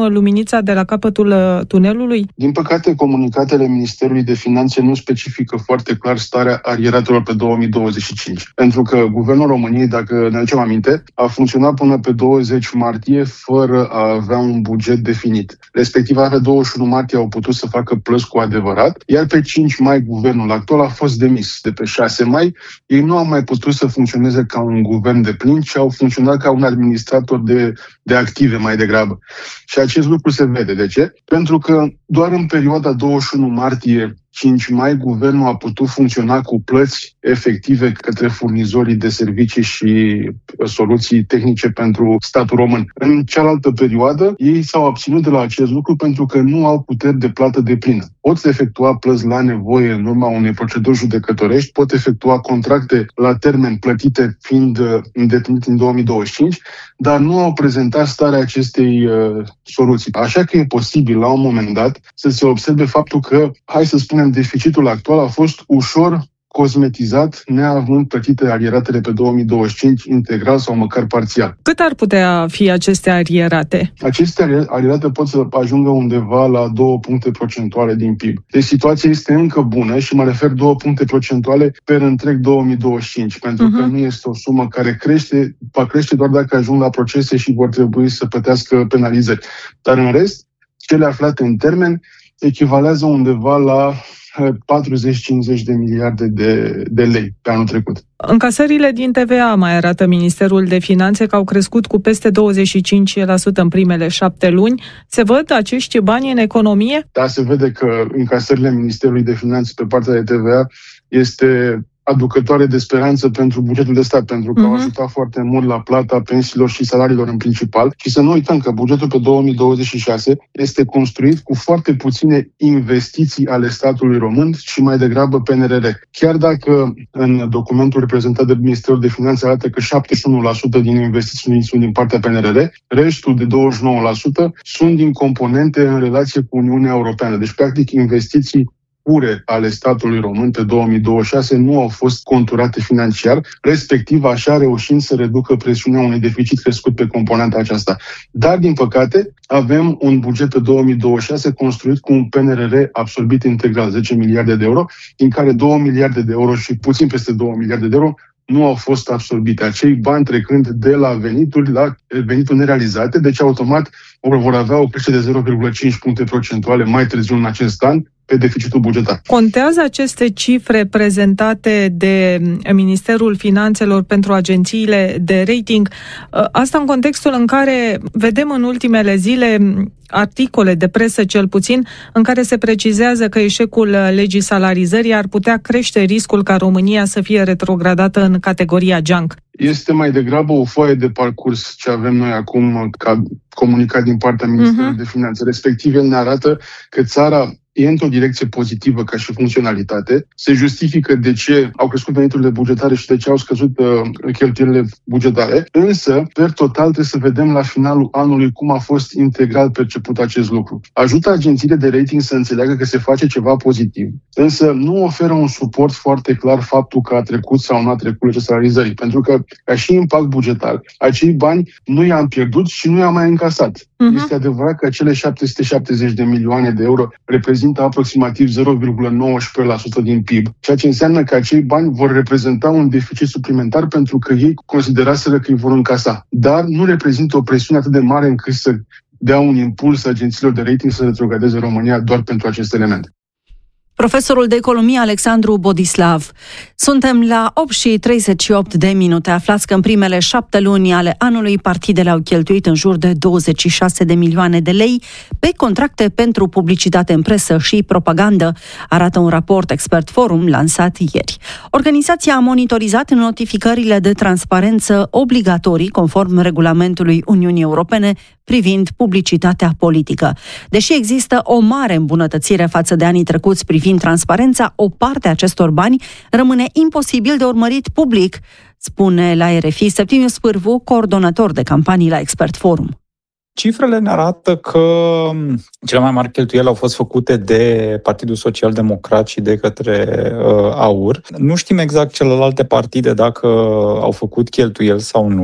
luminița de la capătul tunelului? Din păcate, comunicatele Ministerului de Finanțe nu specifică foarte clar starea arieratelor pe 2025. Pentru că Guvernul României, dacă ne aducem aminte, a funcționat până pe 20 martie fără a avea un buget definit. Respectiv, pe 21 martie au putut să facă plăți cu adevărat, iar pe 5 mai guvernul actual a fost demis. De pe 6 mai, ei nu au mai putut să funcționeze ca un guvern de plin, ci au funcționat ca un administrator de active mai degrabă. Și acest lucru se vede. De ce? Pentru că doar în perioada 21 martie 5 mai, guvernul a putut funcționa cu plăți efective către furnizorii de servicii și soluții tehnice pentru statul român. În cealaltă perioadă, ei s-au abținut de la acest lucru pentru că nu au puteri de plată deplină. Pot efectua plăți la nevoie în urma unei proceduri judecătorești, pot efectua contracte la termen plătite fiind îndeplinite în 2025, dar nu au prezentat starea acestei soluții. Așa că e posibil, la un moment dat, să se observe faptul că, hai să spunem, deficitul actual a fost ușor cosmetizat, neavând plătite arieratele pe 2025 integral sau măcar parțial. Cât ar putea fi aceste arierate? Aceste arierate pot să ajungă undeva la 2 puncte procentuale din PIB. Deci situația este încă bună și mă refer 2 puncte procentuale per întreg 2025, pentru că nu este o sumă care va crește doar dacă ajung la procese și vor trebui să plătească penalizări. Dar în rest, cele aflate în termen echivalează undeva la 40-50 de miliarde de lei pe anul trecut. Încasările din TVA, mai arată Ministerul de Finanțe, că au crescut cu peste 25% în primele 7 luni. Se văd acești bani în economie? Da, se vede că încasările Ministerului de Finanțe pe partea de TVA este aducătoare de speranță pentru bugetul de stat, pentru că au ajutat foarte mult la plata pensiilor și salariilor în principal. Și să nu uităm că bugetul pe 2026 este construit cu foarte puține investiții ale statului român și mai degrabă PNRR. Chiar dacă în documentul reprezentat de Ministerul de Finanțe arată că 71% din investiții sunt din partea PNRR, restul de 29% sunt din componente în relație cu Uniunea Europeană. Deci, practic, investiții pure ale statului român pe 2026 nu au fost conturate financiar, respectiv așa reușind să reducă presiunea unui deficit crescut pe componenta aceasta. Dar, din păcate, avem un buget pe 2026 construit cu un PNRR absorbit integral, 10 miliarde de euro, din care 2 miliarde de euro și puțin peste 2 miliarde de euro nu au fost absorbite. Acei bani trecând de la venituri la venituri nerealizate, deci automat vor avea o creștere de 0,5 puncte procentuale mai târziu în acest an pe deficitul bugetar. Contează aceste cifre prezentate de Ministerul Finanțelor pentru agențiile de rating? Asta în contextul în care vedem în ultimele zile articole de presă, cel puțin, în care se precizează că eșecul legii salarizării ar putea crește riscul ca România să fie retrogradată în categoria junk. Este mai degrabă o foaie de parcurs ce avem noi acum ca comunicat din partea Ministerului de Finanțe. Respectiv, el ne arată că țara e într-o direcție pozitivă ca și funcționalitate, se justifică de ce au crescut veniturile bugetare și de ce au scăzut cheltuielile bugetare, însă, per total, trebuie să vedem la finalul anului cum a fost integral perceput acest lucru. Ajută agențiile de rating să înțeleagă că se face ceva pozitiv, însă nu oferă un suport foarte clar faptul că a trecut sau nu a trecut legea salarizării, pentru că, ca și impact bugetar, acei bani nu i-am pierdut și nu i-am mai încasat. Este adevărat că acele 770 de milioane de euro reprezintă aproximativ 0,19% din PIB, ceea ce înseamnă că acei bani vor reprezenta un deficit suplimentar pentru că ei consideraseră că îi vor încasa. Dar nu reprezintă o presiune atât de mare încât să dea un impuls agențiilor de rating să retrogradeze România doar pentru acest element. Profesorul de economie Alexandru Bodislav. Suntem la 8:38. Aflați că în primele 7 luni ale anului partidele au cheltuit în jur de 26 de milioane de lei pe contracte pentru publicitate în presă și propagandă, arată un raport Expert Forum lansat ieri. Organizația a monitorizat notificările de transparență obligatorii conform regulamentului Uniunii Europene privind publicitatea politică. Deși există o mare îmbunătățire față de anii trecuți privind transparența, o parte a acestor bani rămâne imposibil de urmărit public, spune la RFI Septimiu Spârvu, coordonator de campanii la Expert Forum. Cifrele ne arată că cele mai mari cheltuieli au fost făcute de Partidul Social Democrat și de către AUR. Nu știm exact celelalte partide dacă au făcut cheltuieli sau nu.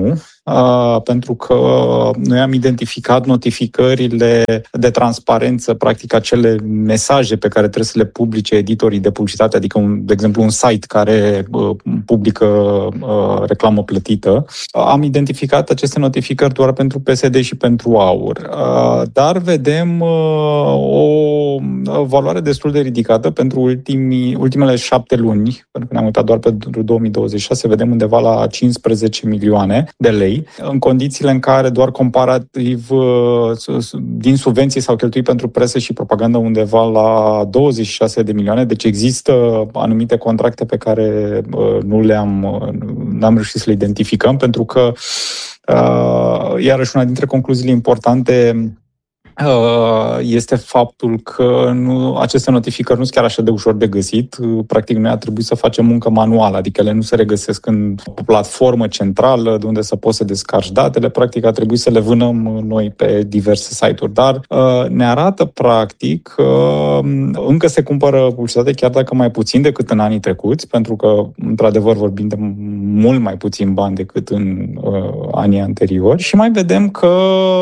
pentru că noi am identificat notificările de transparență, practic acele mesaje pe care trebuie să le publice editorii de publicitate, adică, de exemplu, un site care publică reclamă plătită. Am identificat aceste notificări doar pentru PSD și pentru AUR, dar vedem o valoare destul de ridicată pentru ultimele 7 luni, pentru că ne-am uitat doar pentru 2026, vedem undeva la 15 milioane de lei, în condițiile în care doar comparativ din subvenții s-au cheltuit pentru presă și propagandă undeva la 26 de milioane, deci există anumite contracte pe care n-am reușit să le identificăm, pentru că iarăși una dintre concluziile importante este faptul că aceste notificări nu sunt chiar așa de ușor de găsit. Practic, noi a trebuit să facem muncă manuală, adică ele nu se regăsesc în o platformă centrală de unde să poți să descarci datele. Practic, a trebuit să le vânăm noi pe diverse site-uri. Dar ne arată, practic, că încă se cumpără publicitate, chiar dacă mai puțin decât în anii trecuți, pentru că, într-adevăr, vorbim de mult mai puțin bani decât în anii anteriori. Și mai vedem că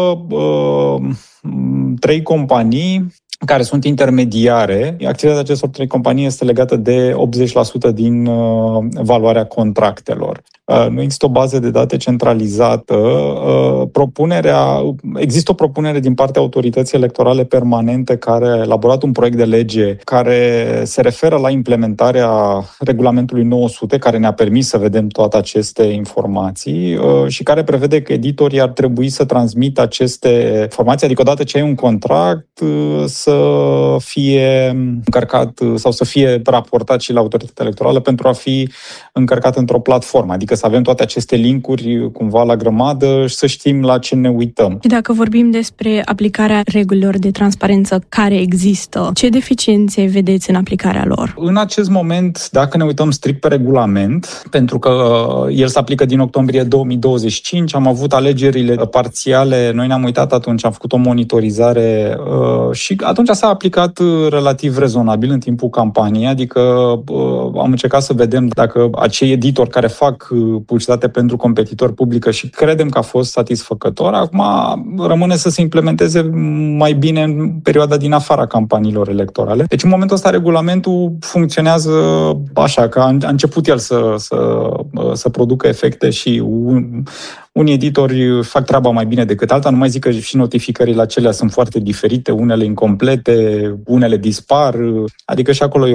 3 companii care sunt intermediare. Activitatea acestor 3 companii este legată de 80% din valoarea contractelor. Nu există o bază de date centralizată. Există o propunere din partea Autorității Electorale Permanente care a elaborat un proiect de lege care se referă la implementarea regulamentului 900, care ne-a permis să vedem toate aceste informații și care prevede că editorii ar trebui să transmită aceste informații, adică odată ce ai un contract, să fie încărcat sau să fie raportat și la Autoritatea Electorală pentru a fi încărcat într-o platformă, adică să avem toate aceste linkuri cumva la grămadă și să știm la ce ne uităm. Dacă vorbim despre aplicarea regulilor de transparență care există, ce deficiențe vedeți în aplicarea lor? În acest moment, dacă ne uităm strict pe regulament, pentru că el se aplică din octombrie 2025, am avut alegerile parțiale, noi ne-am uitat atunci, am făcut o monitorizare și atunci s-a aplicat relativ rezonabil în timpul campaniei, adică am încercat să vedem dacă acei editori care fac publicitate pentru competitori publică și credem că a fost satisfăcător, acum rămâne să se implementeze mai bine în perioada din afara campaniilor electorale. Deci în momentul ăsta regulamentul funcționează așa, că a început el să producă efecte și unii editori fac treaba mai bine decât alta, nu mai zic că și notificările acelea sunt foarte diferite, unele incomplete, unele dispar, adică și acolo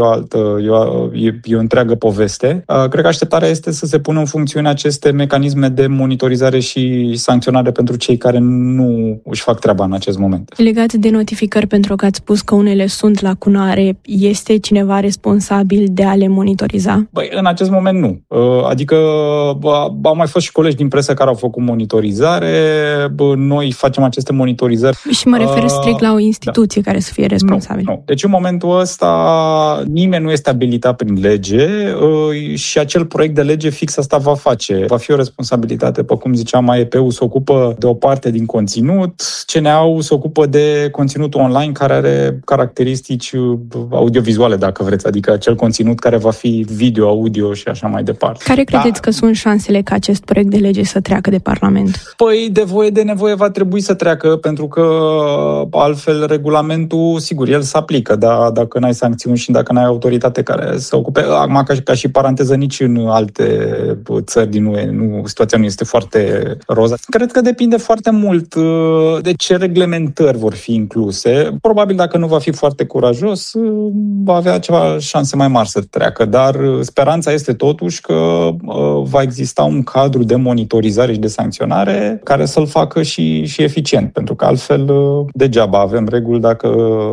e o întreagă poveste. Cred că așteptarea este să se pună în funcțiune aceste mecanisme de monitorizare și sancționare pentru cei care nu își fac treaba în acest moment. Legat de notificări, pentru că ați spus că unele sunt lacunare, este cineva responsabil de a le monitoriza? În acest moment nu. Adică au mai fost și colegi din presă care au făcut monitorizare, noi facem aceste monitorizări. Și mă refer strict la o instituție care să fie responsabilă. Nu. Deci în momentul ăsta nimeni nu este abilitat prin lege și acel proiect de lege fix asta va face. Va fi o responsabilitate, pe cum ziceam, AEP-ul se ocupă de o parte din conținut, CNA-ul se ocupă de conținutul online care are caracteristici audiovizuale, dacă vreți, adică acel conținut care va fi video, audio și așa mai departe. Care credeți că sunt șansele ca acest proiect de lege să treacă de Parlament? Păi, de voie de nevoie va trebui să treacă, pentru că altfel regulamentul, sigur, el se aplică, dar dacă n-ai sancțiuni și dacă n-ai autoritate care să ocupe, acum ca și paranteză, nici în alte țări din UE situația nu este foarte roză. Cred că depinde foarte mult de ce reglementări vor fi incluse. Probabil dacă nu va fi foarte curajos, va avea ceva șanse mai mari să treacă, dar speranța este totuși că va exista un cadru de monitorizare și de sancționare care să-l facă și eficient, pentru că altfel degeaba avem reguli dacă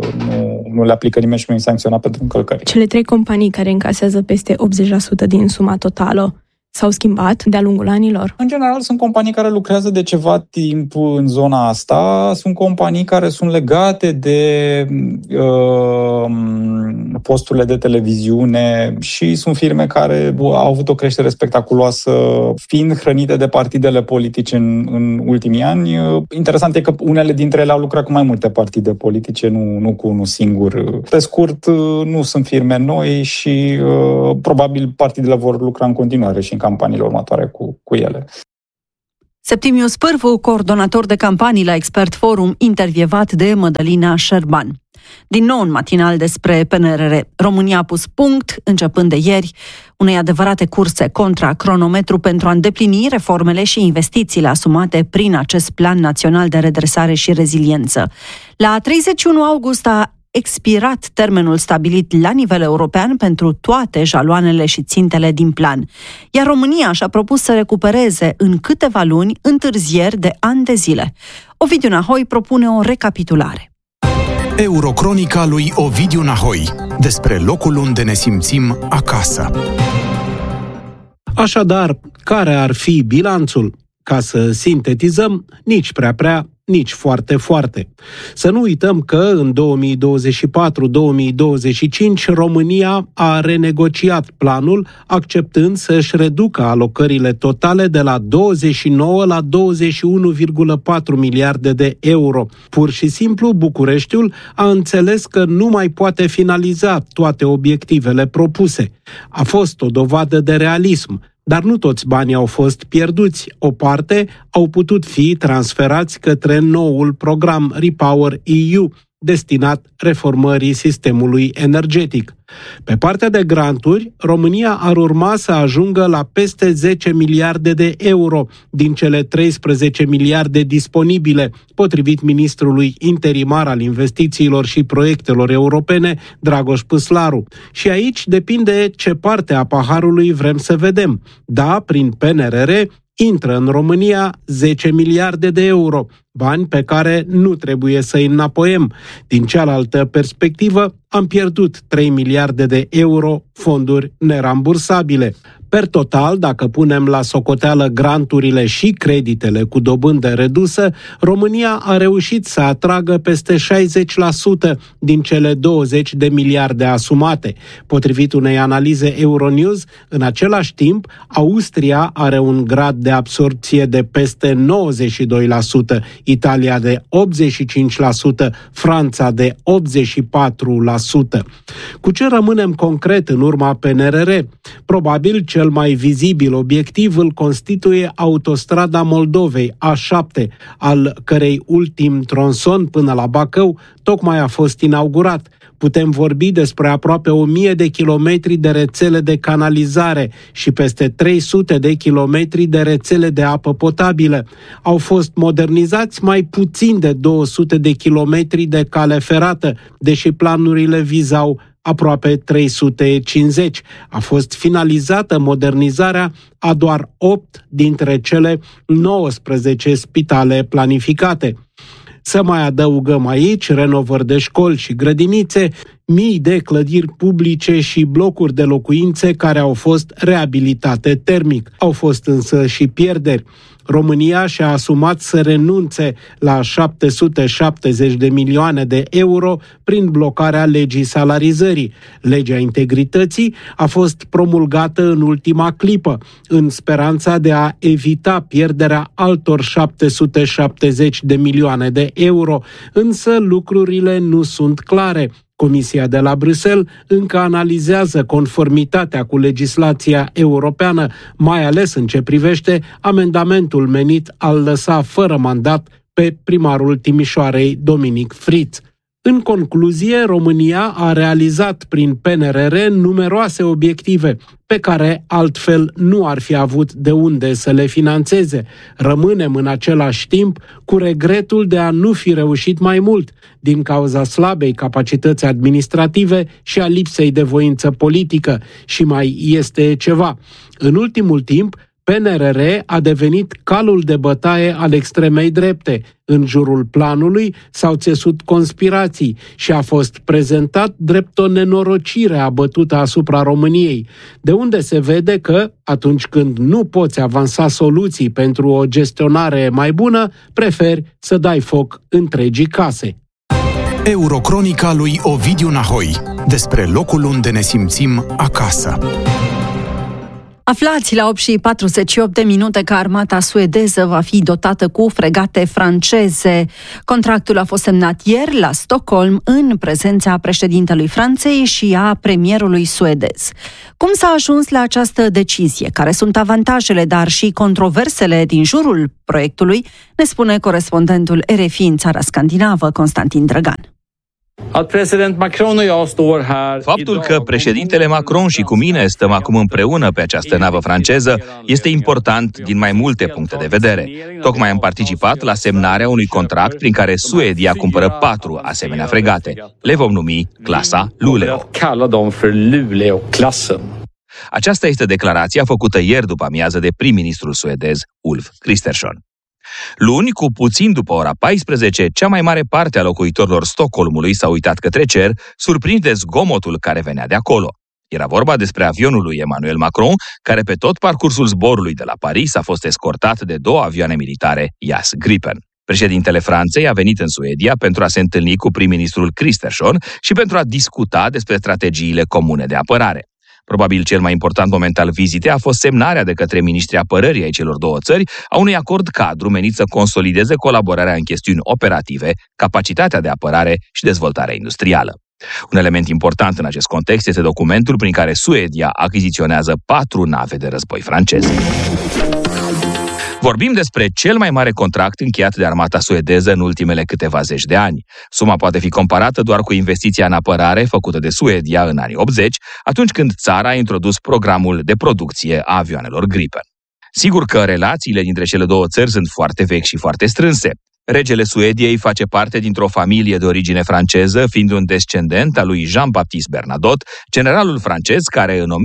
nu le aplică nimeni și nu îi sancționa pentru încălcări. Cele 3 companii care încasează peste 80% din suma totală s-au schimbat de-a lungul anilor? În general, sunt companii care lucrează de ceva timp în zona asta, sunt companii care sunt legate de posturile de televiziune și sunt firme care au avut o creștere spectaculoasă, fiind hrănite de partidele politice în ultimii ani. Interesant e că unele dintre ele au lucrat cu mai multe partide politice, nu cu unul singur. Pe scurt, nu sunt firme noi și probabil partidele vor lucra în continuare și în campaniile următoare cu ele. Septimiu Spârvu, coordonator de campanii la Expert Forum, intervievat de Mădălina Șerban. Din nou un matinal despre PNRR. România a pus punct, începând de ieri, unei adevărate curse contra cronometru pentru a îndeplini reformele și investițiile asumate prin acest Plan Național de Redresare și Reziliență. La 31 august a expirat termenul stabilit la nivel european pentru toate jaloanele și țintele din plan, iar România și-a propus să recupereze în câteva luni întârzieri de ani de zile. Ovidiu Nahoi propune o recapitulare. Eurocronica lui Ovidiu Nahoi, despre locul unde ne simțim acasă. Așadar, care ar fi bilanțul? Ca să sintetizăm, nici prea, nici foarte. Să nu uităm că în 2024-2025 România a renegociat planul, acceptând să-și reducă alocările totale de la 29 la 21,4 miliarde de euro. Pur și simplu, Bucureștiul a înțeles că nu mai poate finaliza toate obiectivele propuse. A fost o dovadă de realism. Dar nu toți banii au fost pierduți. O parte au putut fi transferați către noul program Repower EU, destinat reformării sistemului energetic. Pe partea de granturi, România ar urma să ajungă la peste 10 miliarde de euro din cele 13 miliarde disponibile, potrivit ministrului interimar al investițiilor și proiectelor europene, Dragoș Păslaru. Și aici depinde ce parte a paharului vrem să vedem. Da, prin PNRR intră în România 10 miliarde de euro, bani pe care nu trebuie să-i înapoiem. Din cealaltă perspectivă, am pierdut 3 miliarde de euro fonduri nerambursabile. Per total, dacă punem la socoteală granturile și creditele cu dobândă redusă, România a reușit să atragă peste 60% din cele 20 de miliarde asumate. Potrivit unei analize Euronews, în același timp, Austria are un grad de absorpție de peste 92%, Italia de 85%, Franța de 84%. Cu ce rămânem concret în urma PNRR? Probabil cel mai vizibil obiectiv îl constituie autostrada Moldovei, A7, al cărei ultim tronson până la Bacău tocmai a fost inaugurat. Putem vorbi despre aproape 1000 de kilometri de rețele de canalizare și peste 300 de kilometri de rețele de apă potabilă. Au fost modernizați mai puțin de 200 de kilometri de cale ferată, deși planurile vizau aproape 350. A fost finalizată modernizarea a doar 8 dintre cele 19 spitale planificate. Să mai adăugăm aici renovări de școli și grădinițe, mii de clădiri publice și blocuri de locuințe care au fost reabilitate termic. Au fost însă și pierderi. România și-a asumat să renunțe la 770 de milioane de euro prin blocarea legii salarizării. Legea integrității a fost promulgată în ultima clipă, în speranța de a evita pierderea altor 770 de milioane de euro, însă lucrurile nu sunt clare. Comisia de la Bruxelles încă analizează conformitatea cu legislația europeană, mai ales în ce privește amendamentul menit a-l lăsa fără mandat pe primarul Timișoarei, Dominic Fritz. În concluzie, România a realizat prin PNRR numeroase obiective pe care altfel nu ar fi avut de unde să le finanțeze. Rămânem în același timp cu regretul de a nu fi reușit mai mult din cauza slabei capacități administrative și a lipsei de voință politică. Și mai este ceva. În ultimul timp, PNRR a devenit calul de bătaie al extremei drepte. În jurul planului s-au țesut conspirații și a fost prezentat drept o nenorocire abătută asupra României, de unde se vede că, atunci când nu poți avansa soluții pentru o gestionare mai bună, preferi să dai foc întregii case. Eurocronica lui Ovidiu Nahoi, despre locul unde ne simțim acasă. Aflați la 8:48 că armata suedeză va fi dotată cu fregate franceze. Contractul a fost semnat ieri la Stockholm în prezența președintelui Franței și a premierului suedez. Cum s-a ajuns la această decizie? Care sunt avantajele, dar și controversele din jurul proiectului? Ne spune corespondentul RFI în țara scandinavă, Constantin Drăgan. Faptul că președintele Macron și cu mine stăm acum împreună pe această navă franceză este important din mai multe puncte de vedere. Tocmai am participat la semnarea unui contract prin care Suedia cumpără 4 asemenea fregate. Le vom numi clasa Luleå. Aceasta este declarația făcută ieri după amiază de prim-ministrul suedez Ulf Kristersson. Luni, cu puțin după ora 14, cea mai mare parte a locuitorilor Stockholmului s-a uitat către cer, surprins de zgomotul care venea de acolo. Era vorba despre avionul lui Emmanuel Macron, care pe tot parcursul zborului de la Paris a fost escortat de 2 avioane militare JAS Gripen. Președintele Franței a venit în Suedia pentru a se întâlni cu prim-ministrul Kristersson și pentru a discuta despre strategiile comune de apărare. Probabil cel mai important moment al vizitei a fost semnarea de către miniștrii apărării ai celor 2 țări a unui acord cadru menit să consolideze colaborarea în chestiuni operative, capacitatea de apărare și dezvoltarea industrială. Un element important în acest context este documentul prin care Suedia achiziționează 4 nave de război franceze. Vorbim despre cel mai mare contract încheiat de armata suedeză în ultimele câteva zeci de ani. Suma poate fi comparată doar cu investiția în apărare făcută de Suedia în anii 80, atunci când țara a introdus programul de producție a avioanelor Gripen. Sigur că relațiile dintre cele 2 țări sunt foarte vechi și foarte strânse. Regele Suediei face parte dintr-o familie de origine franceză, fiind un descendent al lui Jean-Baptiste Bernadotte, generalul francez care în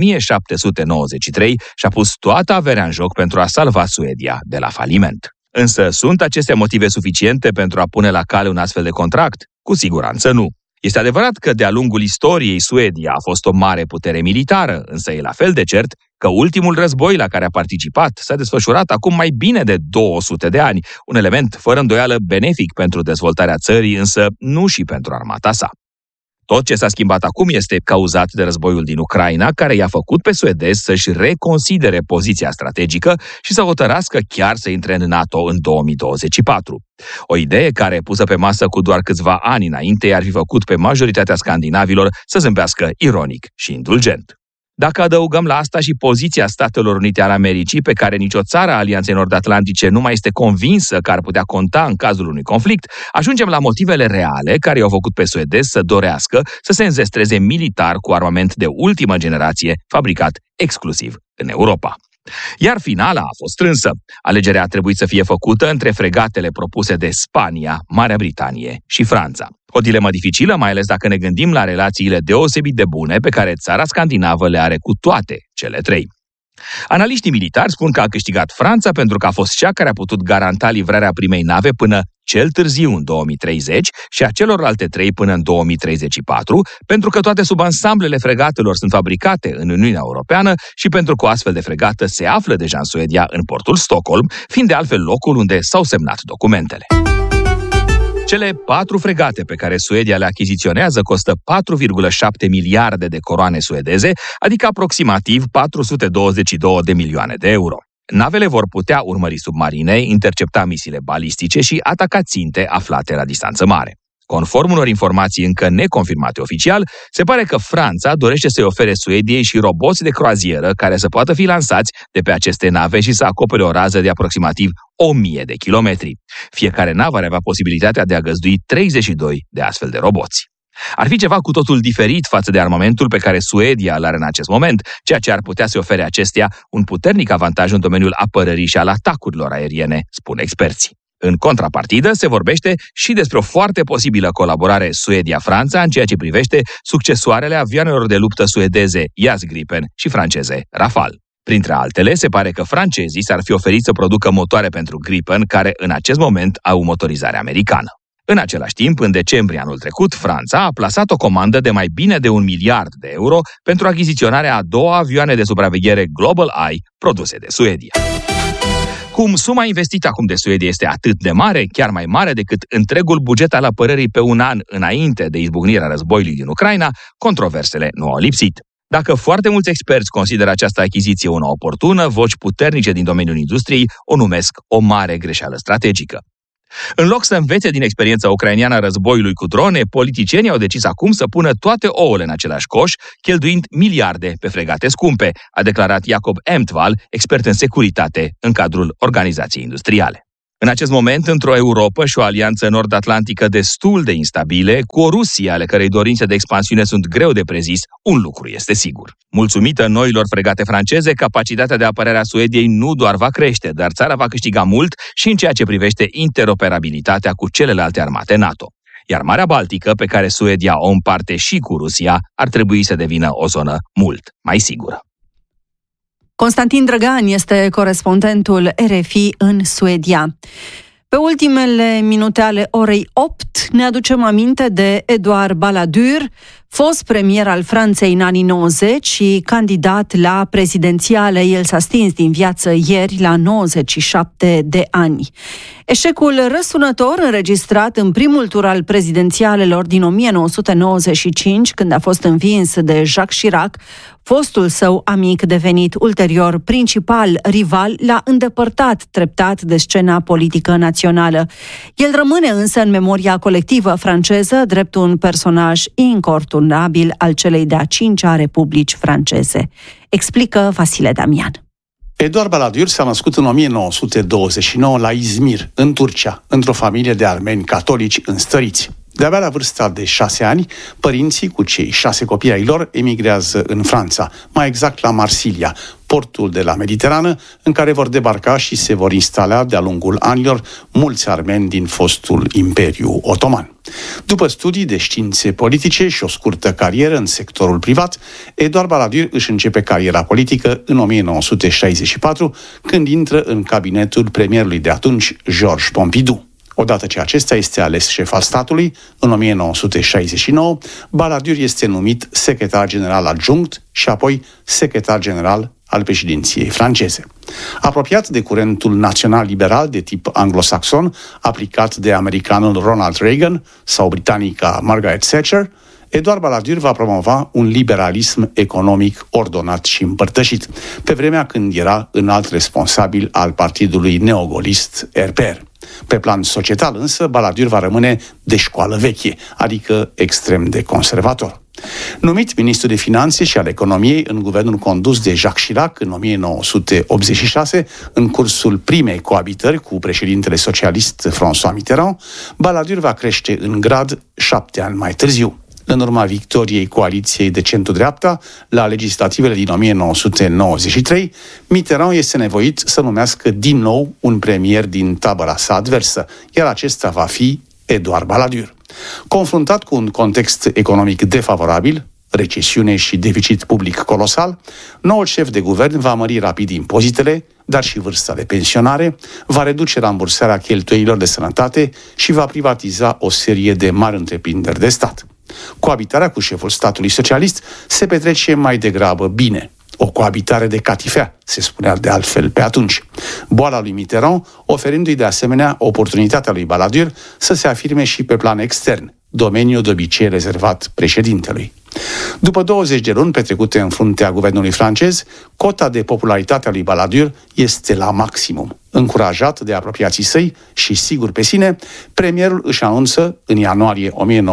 1793 și-a pus toată averea în joc pentru a salva Suedia de la faliment. Însă sunt aceste motive suficiente pentru a pune la cale un astfel de contract? Cu siguranță nu. Este adevărat că de-a lungul istoriei Suedia a fost o mare putere militară, însă e la fel de cert că ultimul război la care a participat s-a desfășurat acum mai bine de 200 de ani, un element fără îndoială benefic pentru dezvoltarea țării, însă nu și pentru armata sa. Tot ce s-a schimbat acum este cauzat de războiul din Ucraina, care i-a făcut pe suedezi să-și reconsidere poziția strategică și să hotărască chiar să intre în NATO în 2024. O idee care, pusă pe masă cu doar câțiva ani înainte, ar fi făcut pe majoritatea scandinavilor să zâmbească ironic și indulgent. Dacă adăugăm la asta și poziția Statelor Unite ale Americii, pe care nicio țară a Alianței Nord-Atlantice nu mai este convinsă că ar putea conta în cazul unui conflict, ajungem la motivele reale care i-au făcut pe suedezi să dorească să se înzestreze militar cu armament de ultimă generație, fabricat exclusiv în Europa. Iar finala a fost strânsă. Alegerea a trebuit să fie făcută între fregatele propuse de Spania, Marea Britanie și Franța. O dilemă dificilă, mai ales dacă ne gândim la relațiile deosebit de bune pe care țara scandinavă le are cu toate cele 3. Analiștii militari spun că a câștigat Franța pentru că a fost cea care a putut garanta livrarea primei nave până cel târziu în 2030 și a celorlalte 3 până în 2034, pentru că toate subansamblele fregatelor sunt fabricate în Uniunea Europeană și pentru că o astfel de fregată se află deja în Suedia, în portul Stockholm, fiind de altfel locul unde s-au semnat documentele. Cele 4 fregate pe care Suedia le achiziționează costă 4,7 miliarde de coroane suedeze, adică aproximativ 422 de milioane de euro. Navele vor putea urmări submarine, intercepta misiile balistice și ataca ținte aflate la distanță mare. Conform unor informații încă neconfirmate oficial, se pare că Franța dorește să-i ofere Suediei și roboți de croazieră care să poată fi lansați de pe aceste nave și să acopere o rază de aproximativ 1000 de kilometri. Fiecare navă ar avea posibilitatea de a găzdui 32 de astfel de roboți. Ar fi ceva cu totul diferit față de armamentul pe care Suedia îl are în acest moment, ceea ce ar putea să ofere acestea un puternic avantaj în domeniul apărării și al atacurilor aeriene, spun experții. În contrapartidă, se vorbește și despre o foarte posibilă colaborare Suedia-Franța în ceea ce privește succesoarele avioanelor de luptă suedeze JAS Gripen și franceze Rafale. Printre altele, se pare că francezii s-ar fi oferit să producă motoare pentru Gripen, care în acest moment au motorizare americană. În același timp, în decembrie anul trecut, Franța a plasat o comandă de mai bine de 1 miliard de euro pentru achiziționarea a 2 avioane de supraveghere Global Eye produse de Suedia. Cum suma investită acum de Suedia este atât de mare, chiar mai mare decât întregul buget al apărării pe un an înainte de izbucnirea războiului din Ucraina, controversele nu au lipsit. Dacă foarte mulți experți consideră această achiziție una oportună, voci puternice din domeniul industriei o numesc o mare greșeală strategică. În loc să învețe din experiența ucraineană a războiului cu drone, politicienii au decis acum să pună toate ouăle în același coș, cheltuind miliarde pe fregate scumpe, a declarat Jacob Emtval, expert în securitate în cadrul organizației industriale. În acest moment, într-o Europă și o alianță nord-atlantică destul de instabile, cu o Rusie ale cărei dorințe de expansiune sunt greu de prezis, un lucru este sigur. Mulțumită noilor fregate franceze, capacitatea de apărare a Suediei nu doar va crește, dar țara va câștiga mult și în ceea ce privește interoperabilitatea cu celelalte armate NATO. Iar Marea Baltică, pe care Suedia o împarte și cu Rusia, ar trebui să devină o zonă mult mai sigură. Constantin Drăgan este corespondentul RFI în Suedia. Pe ultimele minute ale orei 8 ne aducem aminte de Edouard Balladur, fost premier al Franței în anii 90 și candidat la prezidențiale. El s-a stins din viață ieri la 97 de ani. Eșecul răsunător înregistrat în primul tur al prezidențialelor din 1995, când a fost învins de Jacques Chirac, fostul său amic devenit ulterior principal rival, l-a îndepărtat treptat de scena politică națională. El rămâne însă în memoria colectivă franceză drept un personaj inconturnabil al celei de-a 5-a Republici franceze. Explică Vasile Damian. Edouard Balladur s-a născut în 1929 la Izmir, în Turcia, într-o familie de armeni catolici înstăriți. De-abia la vârsta de 6 ani, părinții cu cei 6 copii ai lor emigrează în Franța, mai exact la Marsilia, portul de la Mediterană, în care vor debarca și se vor instala de-a lungul anilor mulți armeni din fostul Imperiu Otoman. După studii de științe politice și o scurtă carieră în sectorul privat, Edouard Balladur își începe cariera politică în 1964, când intră în cabinetul premierului de atunci, Georges Pompidou. Odată ce acesta este ales șef al statului, în 1969, Balladur este numit secretar general adjunct și apoi secretar general al președinției franceze. Apropiat de curentul național-liberal de tip anglosaxon, aplicat de americanul Ronald Reagan sau britanica Margaret Thatcher, Edouard Balladur va promova un liberalism economic ordonat și împărtășit, pe vremea când era înalt responsabil al partidului neogolist RPR. Pe plan societal însă, Balladur va rămâne de școală veche, adică extrem de conservator. Numit ministru de finanțe și al economiei în guvernul condus de Jacques Chirac în 1986, în cursul primei coabitări cu președintele socialist François Mitterrand, Balladur va crește în grad 7 ani mai târziu. În urma victoriei coaliției de centru-dreapta la legislativele din 1993, Mitterrand este nevoit să numească din nou un premier din tabăra sa adversă, iar acesta va fi Edouard Balladur. Confruntat cu un context economic defavorabil, recesiune și deficit public colosal, noul șef de guvern va mări rapid impozitele, dar și vârsta de pensionare, va reduce rambursarea cheltuielilor de sănătate și va privatiza o serie de mari întreprinderi de stat. Coabitarea cu șeful statului socialist se petrece mai degrabă bine. O coabitare de catifea, se spunea de altfel pe atunci. Boala lui Mitterrand, oferindu-i de asemenea oportunitatea lui Balladur să se afirme și pe plan extern, domeniul de obicei rezervat președintelui. După 20 de luni petrecute în fruntea guvernului francez, cota de popularitate a lui Balladur este la maximum. Încurajat de apropiații săi și sigur pe sine, premierul își anunță, în ianuarie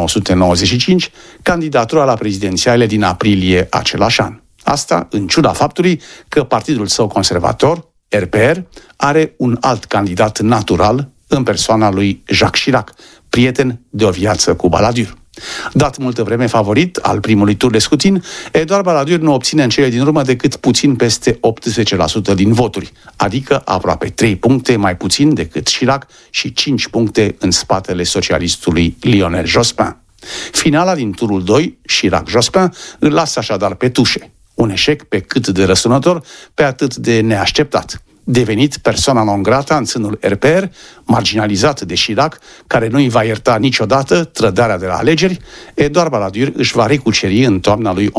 1995, candidatura la prezidențiale din aprilie același an. Asta în ciuda faptului că partidul său conservator, RPR, are un alt candidat natural în persoana lui Jacques Chirac, prieten de o viață cu Balladur. Dat multă vreme favorit al primului tur de scrutin, Edouard Balladur nu obține în cele din urmă decât puțin peste 18% din voturi, adică aproape 3 puncte mai puțin decât Chirac și 5 puncte în spatele socialistului Lionel Jospin. Finala din turul 2, Chirac-Jospin, îl lasă așadar pe tușe. Un eșec pe cât de răsunător, pe atât de neașteptat. Devenit persoana non grata în sânul RPR, marginalizat de Chirac, care nu îi va ierta niciodată trădarea de la alegeri, Edouard Balladur își va recuceri în toamna lui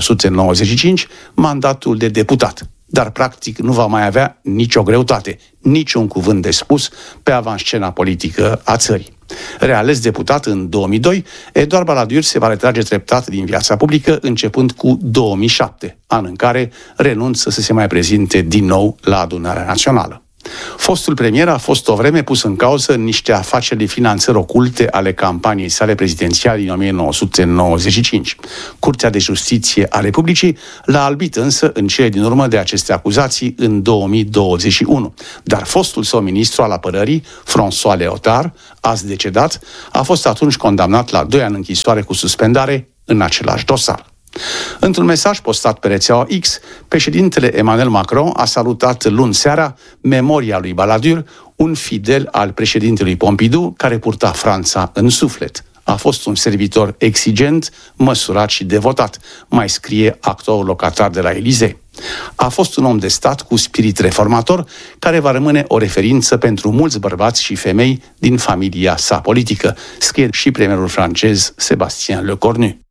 1995 mandatul de deputat, dar practic nu va mai avea nicio greutate, niciun cuvânt de spus pe avanscena politică a țării. Reales deputat în 2002, Edouard Balladur se va retrage treptat din viața publică începând cu 2007, an în care renunță să se mai prezinte din nou la Adunarea Națională. Fostul premier a fost o vreme pus în cauză în niște afaceri de finanțări oculte ale campaniei sale prezidențiale din 1995. Curtea de Justiție a Republicii l-a albit însă în cele din urmă de aceste acuzații în 2021. Dar fostul său ministru al apărării, François Léotard, azi decedat, a fost atunci condamnat la 2 ani închisoare cu suspendare în același dosar. Într-un mesaj postat pe rețeaua X, președintele Emmanuel Macron a salutat luni seara memoria lui Balladur, un fidel al președintelui Pompidou care purta Franța în suflet. A fost un servitor exigent, măsurat și devotat, mai scrie actorul locatar de la Élysée. A fost un om de stat cu spirit reformator, care va rămâne o referință pentru mulți bărbați și femei din familia sa politică, scrie și premierul francez Sébastien Lecornu.